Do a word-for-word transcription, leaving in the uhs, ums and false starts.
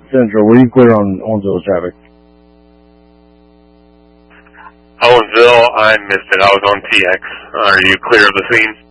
Central. Were you clear on Owensville traffic? Owensville, I missed it. I was on T X. Are you clear of the scene?